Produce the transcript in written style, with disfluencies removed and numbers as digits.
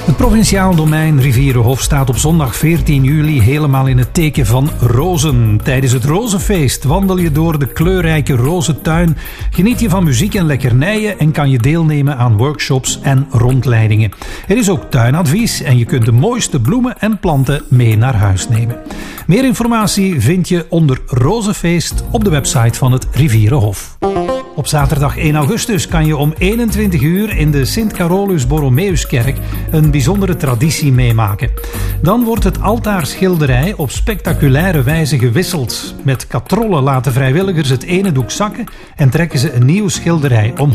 Het provinciaal domein Rivierenhof staat op zondag 14 juli helemaal in het teken van rozen. Tijdens het rozenfeest wandel je door de kleurrijke rozentuin, geniet je van muziek en lekkernijen en kan je deelnemen aan workshops en rondleidingen. Er is ook tuinadvies en je kunt de mooiste bloemen en planten mee naar huis nemen. Meer informatie vind je onder Rozenfeest op de website van het Rivierenhof. Op zaterdag 1 augustus kan je om 21 uur in de Sint-Carolus-Borromeuskerk een bijzondere traditie meemaken. Dan wordt het altaarschilderij op spectaculaire wijze gewisseld. Met katrollen laten vrijwilligers het ene doek zakken en trekken ze een nieuw schilderij omhoog.